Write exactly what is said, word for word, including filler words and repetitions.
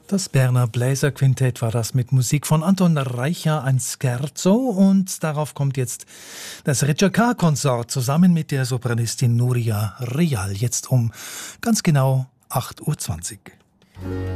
Das Berner Bläserquintett war das mit Musik von Anton Reicha, ein Scherzo, und darauf kommt jetzt das Ricercar-Konsort zusammen mit der Sopranistin Nuria Real, jetzt um ganz genau acht Uhr zwanzig.